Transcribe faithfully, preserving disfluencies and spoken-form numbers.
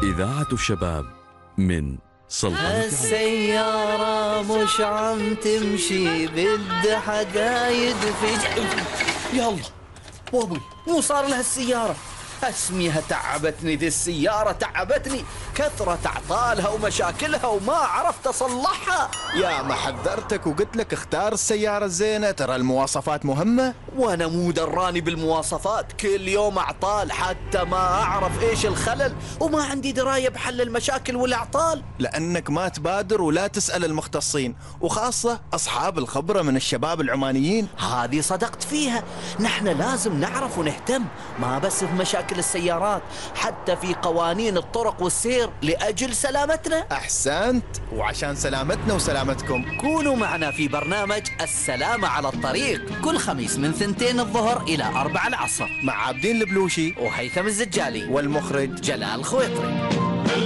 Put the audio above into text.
إذاعة الشباب من سلطنة السيارة مش عم تمشي، بدها حدا يدفج. يلا بابي مو صار لها السيارة، اسميها تعبتني ذي السيارة، تعبتني كثرة اعطالها ومشاكلها وما عرفت اصلحها. يا ما حذرتك وقلت لك اختار السيارة الزينة، ترى المواصفات مهمة. وانا مو دراني بالمواصفات، كل يوم اعطال حتى ما اعرف ايش الخلل، وما عندي دراية بحل المشاكل والاعطال. لانك ما تبادر ولا تسأل المختصين، وخاصة اصحاب الخبرة من الشباب العمانيين. هذه صدقت فيها، نحن لازم نعرف ونهتم، ما بس في مشاكل السيارات، حتى في قوانين الطرق والسير لأجل سلامتنا. أحسنت، وعشان سلامتنا وسلامتكم كونوا معنا في برنامج السلامة على الطريق كل خميس من ثنتين الظهر إلى أربع العصر مع عابدين البلوشي وهيثم الزجالي والمخرج جلال خويطري.